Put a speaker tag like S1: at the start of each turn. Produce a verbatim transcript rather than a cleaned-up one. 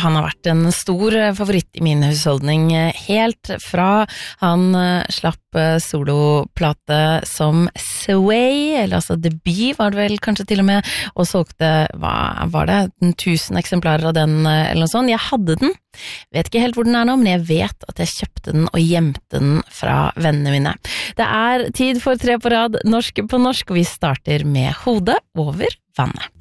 S1: han har vært en stor favoritt i min husholdning helt fra han slapp soloplate som Sway, eller altså debut var det vel kanskje til og med, og solgte, hva var det, tusen eksemplarer av den eller noe sånt. Jeg hadde den, vet ikke helt hvor den er nå, men jeg vet at jeg kjøpte den og gjemte den fra vennene mine. Det er tid for tre på rad norsk på norsk, og vi starter med Hodet over vannet.